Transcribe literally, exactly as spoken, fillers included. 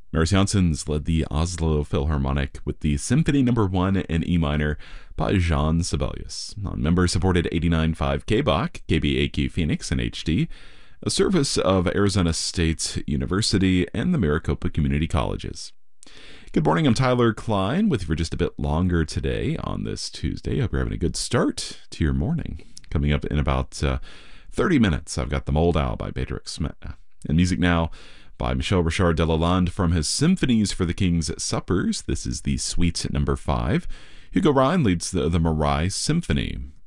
Marius Janssens led the Oslo Philharmonic with the Symphony Number One in E minor by Jean Sibelius. Non-members supported eighty-nine point five K B A C, K B A Q Phoenix in H D, a service of Arizona State University and the Maricopa Community Colleges. Good morning, I'm Tyler Klein with you for just a bit longer today on this Tuesday. Hope you're having a good start to your morning. Coming up in about uh, thirty minutes, I've got The Mold Owl by Bedřich Smetana. And music now by Michel Richard de Lalande from his Symphonies for the King's Suppers. This is the Suite Number five. Hugo Rhine leads the, the Marais Symphony.